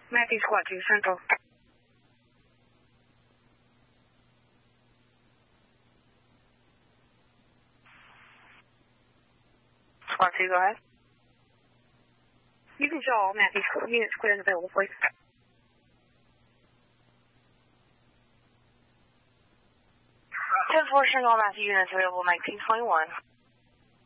Matthew Squad 2 Central. Squad 2, go ahead. You can show all Matthew units clear and available, please. 10-4 showing all Matthew units available 1921.